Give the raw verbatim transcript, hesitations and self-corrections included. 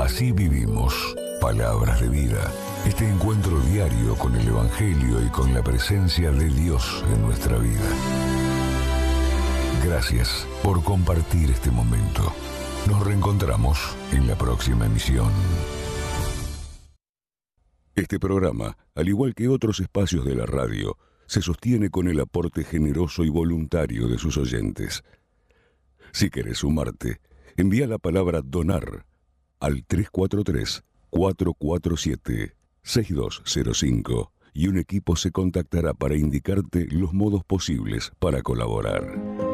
Así vivimos. Palabras de vida. Este encuentro diario con el Evangelio y con la presencia de Dios en nuestra vida. Gracias por compartir este momento. Nos reencontramos en la próxima emisión. Este programa, al igual que otros espacios de la radio, se sostiene con el aporte generoso y voluntario de sus oyentes. Si querés sumarte, envía la palabra donar al tres cuatro tres, cuatro cuatro siete, seis dos cero cinco y un equipo se contactará para indicarte los modos posibles para colaborar.